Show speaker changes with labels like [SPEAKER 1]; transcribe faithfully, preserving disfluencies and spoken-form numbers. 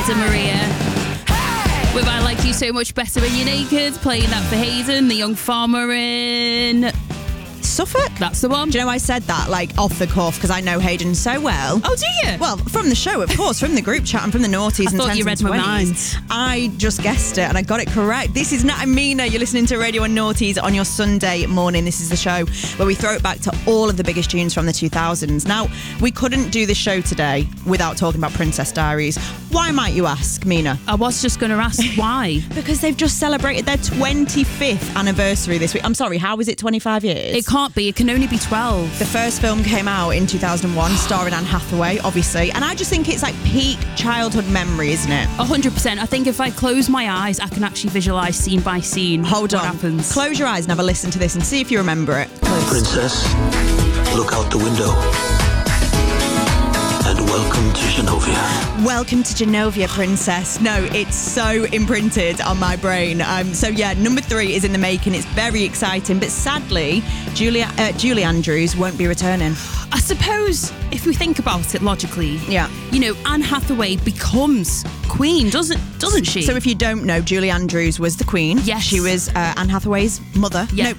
[SPEAKER 1] Ed Maria. With I Like You So Much Better When You're Naked, playing that for Hayden, the young farmer in
[SPEAKER 2] Suffolk?
[SPEAKER 1] That's the one.
[SPEAKER 2] Do you know I said that like off the cuff because I know Hayden so well?
[SPEAKER 1] Oh, do you?
[SPEAKER 2] Well, from the show, of course, from the group chat and from the noughties
[SPEAKER 1] I
[SPEAKER 2] and
[SPEAKER 1] thought
[SPEAKER 2] tens
[SPEAKER 1] you read
[SPEAKER 2] and
[SPEAKER 1] my
[SPEAKER 2] twenties.
[SPEAKER 1] mind.
[SPEAKER 2] I just guessed it and I got it correct. This is Nat and Mina. You're listening to Radio One Naughties on your Sunday morning. This is the show where we throw it back to all of the biggest tunes from the two thousands. Now, we couldn't do the show today without talking about Princess Diaries. Why, might you ask, Mina?
[SPEAKER 1] I was just going to ask why.
[SPEAKER 2] Because they've just celebrated their twenty-fifth anniversary this week. I'm sorry, how is it twenty-five years?
[SPEAKER 1] It can't be. It can only be twelve.
[SPEAKER 2] The first film came out in two thousand one, starring Anne Hathaway, obviously. And I just think it's like peak childhood memory, isn't it?
[SPEAKER 1] one hundred percent. I think if I close my eyes, I can actually visualise scene by scene
[SPEAKER 2] Hold
[SPEAKER 1] what
[SPEAKER 2] on.
[SPEAKER 1] happens.
[SPEAKER 2] Close your eyes and have a listen to this and see if you remember it.
[SPEAKER 3] Princess, look out the window. And welcome to Genovia.
[SPEAKER 2] Welcome to Genovia, Princess. No, it's so imprinted on my brain. Um, so yeah, number three is in the making. It's very exciting, but sadly, Julia, uh, Julie Andrews won't be returning.
[SPEAKER 1] I suppose if we think about it logically,
[SPEAKER 2] Yeah.
[SPEAKER 1] you know, Anne Hathaway becomes queen, doesn't doesn't she?
[SPEAKER 2] So if you don't know, Julie Andrews was the queen.
[SPEAKER 1] Yes.
[SPEAKER 2] She was uh, Anne Hathaway's mother.
[SPEAKER 1] Yeah.
[SPEAKER 2] No,